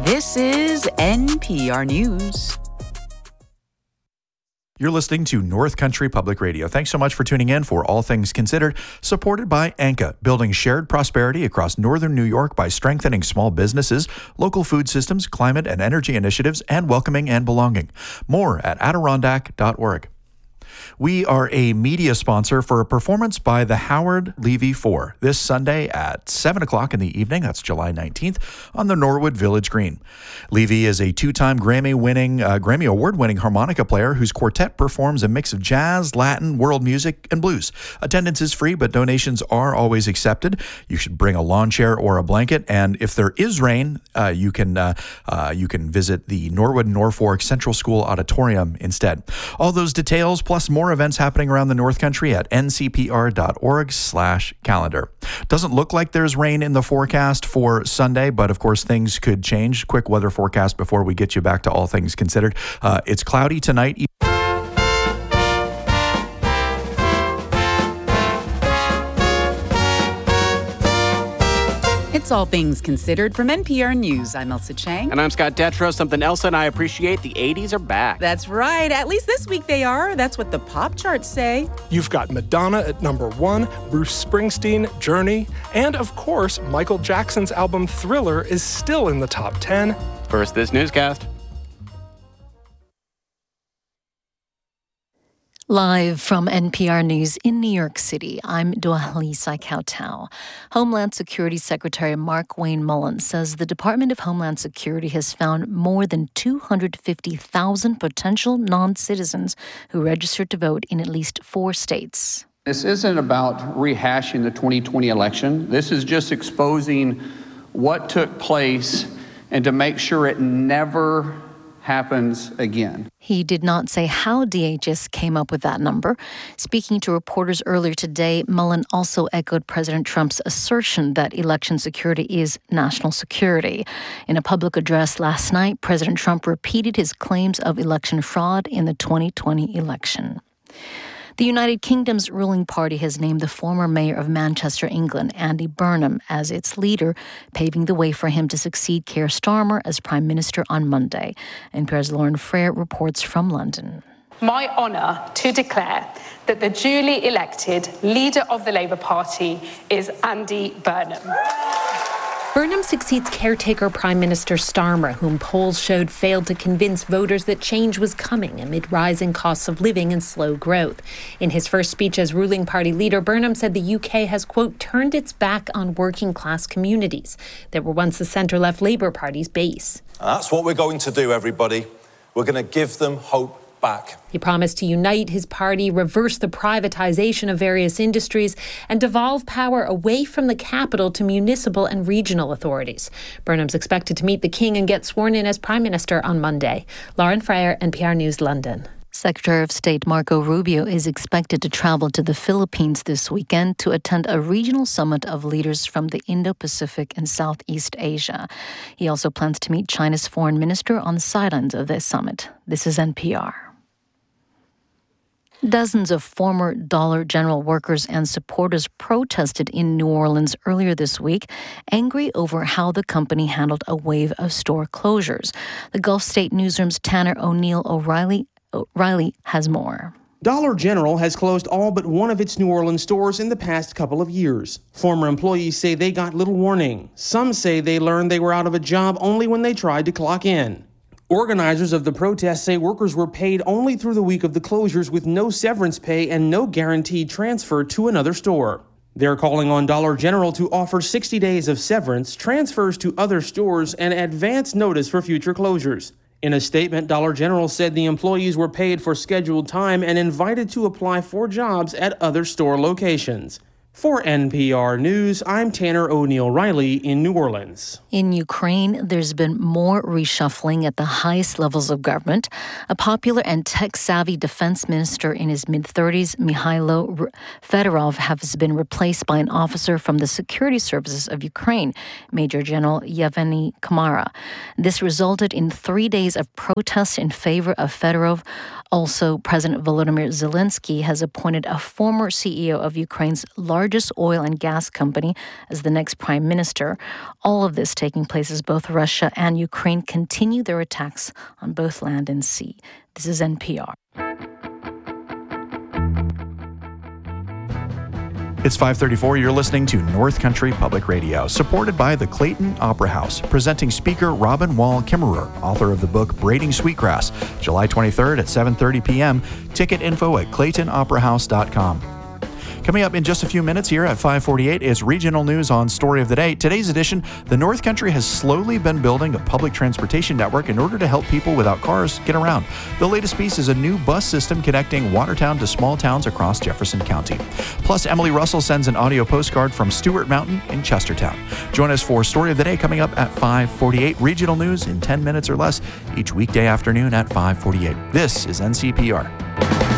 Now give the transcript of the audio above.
This is NPR News. You're listening to North Country Public Radio. Thanks so much for tuning in for All Things Considered, supported by Anka, building shared prosperity across northern New York by strengthening small businesses, local food systems, climate and energy initiatives, and welcoming and belonging. More at adirondack.org. We are a media sponsor for a performance by the Howard Levy 4 this Sunday at 7 o'clock in the evening, that's July 19th, on the Norwood Village Green. Levy is a two-time Grammy Award-winning harmonica player whose quartet performs a mix of jazz, Latin, world music, and blues. Attendance is free, but donations are always accepted. You should bring a lawn chair or a blanket, and if there is rain, you can visit the Norwood Norfolk Central School Auditorium instead. All those details, plus more events happening around the North Country at ncpr.org/calendar. Doesn't look like there's rain in the forecast for Sunday, but of course things could change. Quick weather forecast before we get you back to All Things Considered. It's cloudy tonight. It's All Things Considered from NPR News. I'm Elsa Chang. And I'm Scott Detrow. Something else and I appreciate, the 80s are back. That's right. At least this week they are. That's what the pop charts say. You've got Madonna at number 1, Bruce Springsteen, Journey, and of course, Michael Jackson's album Thriller is still in the top 10. First, this newscast. Live from NPR News in New York City, I'm Doalisa Kautau. Homeland Security Secretary Mark Wayne Mullen says the Department of Homeland Security has found more than 250,000 potential non-citizens who registered to vote in at least 4 states. This isn't about rehashing the 2020 election. This is just exposing what took place and to make sure it never happens again. He did not say how DHS came up with that number. Speaking to reporters earlier today, Mullen also echoed President Trump's assertion that election security is national security. In a public address last night, President Trump repeated his claims of election fraud in the 2020 election. The United Kingdom's ruling party has named the former mayor of Manchester, England, Andy Burnham, as its leader, paving the way for him to succeed Keir Starmer as Prime Minister on Monday. NPR's Lauren Frere reports from London. My honour to declare that the duly elected leader of the Labour Party is Andy Burnham. Burnham succeeds caretaker Prime Minister Starmer, whom polls showed failed to convince voters that change was coming amid rising costs of living and slow growth. In his first speech as ruling party leader, Burnham said the UK has, quote, turned its back on working class communities that were once the centre-left Labour Party's base. And that's what we're going to do, everybody. We're going to give them hope back. He promised to unite his party, reverse the privatization of various industries, and devolve power away from the capital to municipal and regional authorities. Burnham's expected to meet the King and get sworn in as Prime Minister on Monday. Lauren Frere, NPR News, London. Secretary of State Marco Rubio is expected to travel to the Philippines this weekend to attend a regional summit of leaders from the Indo-Pacific and Southeast Asia. He also plans to meet China's foreign minister on the sidelines of this summit. This is NPR. Dozens of former Dollar General workers and supporters protested in New Orleans earlier this week, angry over how the company handled a wave of store closures. The Gulf State Newsroom's Tanner O'Reilly has more. Dollar General has closed all but one of its New Orleans stores in the past couple of years. Former employees say they got little warning. Some say they learned they were out of a job only when they tried to clock in. Organizers of the protest say workers were paid only through the week of the closures with no severance pay and no guaranteed transfer to another store. They're calling on Dollar General to offer 60 days of severance, transfers to other stores, and advance notice for future closures. In a statement, Dollar General said the employees were paid for scheduled time and invited to apply for jobs at other store locations. For NPR News, I'm Tanner O'Neill Riley in New Orleans. In Ukraine, there's been more reshuffling at the highest levels of government. A popular and tech-savvy defense minister in his mid-30s, Mikhailo Fedorov, has been replaced by an officer from the security services of Ukraine, Major General Yevgeny Kamara. This resulted in 3 days of protests in favor of Fedorov. Also, President Volodymyr Zelensky has appointed a former CEO of Ukraine's largest largest oil and gas company, as the next prime minister. All of this taking place as both Russia and Ukraine continue their attacks on both land and sea. This is NPR. It's 5:34. You're listening to North Country Public Radio, supported by the Clayton Opera House, presenting speaker Robin Wall Kimmerer, author of the book Braiding Sweetgrass, July 23rd at 7:30 p.m. Ticket info at claytonoperahouse.com. Coming up in just a few minutes here at 5:48 is regional news on Story of the Day. Today's edition, the North Country has slowly been building a public transportation network in order to help people without cars get around. The latest piece is a new bus system connecting Watertown to small towns across Jefferson County. Plus, Emily Russell sends an audio postcard from Stewart Mountain in Chestertown. Join us for Story of the Day coming up at 5:48. Regional news in 10 minutes or less each weekday afternoon at 5:48. This is NCPR.